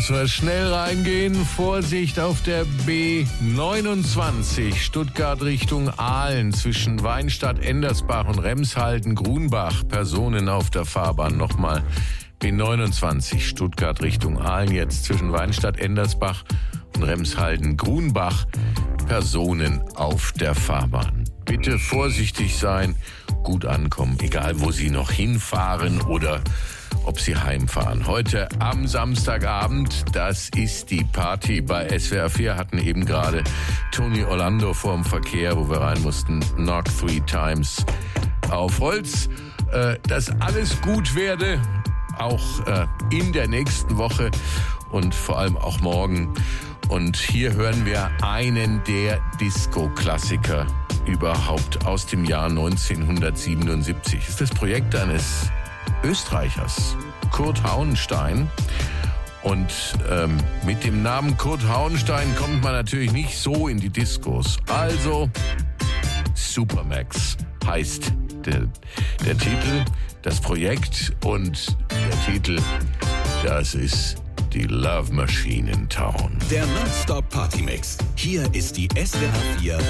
müssen wir schnell reingehen. Vorsicht auf der B29, Stuttgart Richtung Aalen, zwischen Weinstadt, Endersbach und Remshalden, Grunbach. Personen auf der Fahrbahn. Nochmal B29, Stuttgart Richtung Aalen, jetzt zwischen Weinstadt, Endersbach und Remshalden, Grunbach. Personen auf der Fahrbahn. Bitte vorsichtig sein, gut ankommen, egal wo Sie noch hinfahren oder ob Sie heimfahren. Heute am Samstagabend, das ist die Party bei SWR 4, hatten eben gerade Tony Orlando vorm Verkehr, wo wir rein mussten, Knock 3 Times auf Holz. Dass alles gut werde, auch in der nächsten Woche und vor allem auch morgen. Und hier hören wir einen der Disco-Klassiker überhaupt aus dem Jahr 1977. Das ist das Projekt eines Österreichers, Kurt Hauenstein. Und mit dem Namen Kurt Hauenstein kommt man natürlich nicht so in die Discos. Also Supermax heißt der Titel, das Projekt, und der Titel, das ist die Love Machine in Town. Der Non-Stop Party Mix. Hier ist die SWR 4